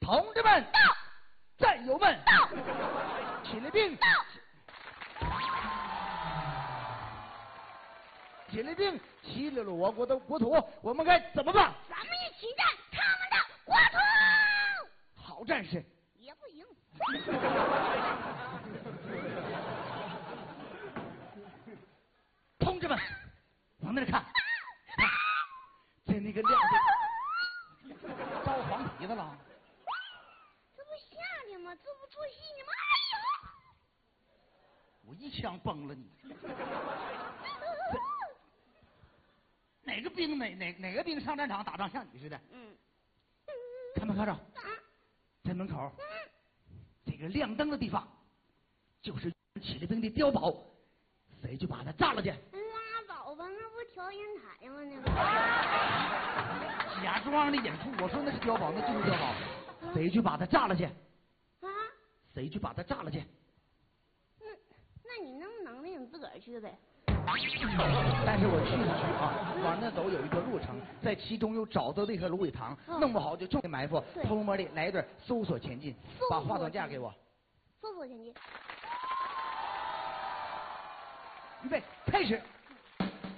同志们， 到！ 战友们， 到！ 起立兵， 到！ 起立兵侵略了我国的国土，我们该怎么办？ 咱们一起战他们的国土。 好战士。 也不行。 同志们，往那儿看，在那个亮的着黄皮子了。 这不夏天吗？这不做戏呢吗？ 我一枪崩了你。哪个兵哪个兵上战场打仗像你似的？ 嗯。 看没看着？在门口，这个亮灯的地方，就是起立兵的碉堡，谁就把它炸了去。 拉倒吧，那不调音台吗？那不。 假装的演出，我说那是碉堡，那就是碉堡，谁去把它炸了去？ 啊？ 谁去把它炸了去？ 那你那么能耐，你自个儿去呗。 但是我去不去啊？往那走有一段路程，在其中又找到那个芦苇塘，弄不好就中埋伏，偷摸的来一段搜索前进。把话筒架给我。 搜索前进。 预备，开始。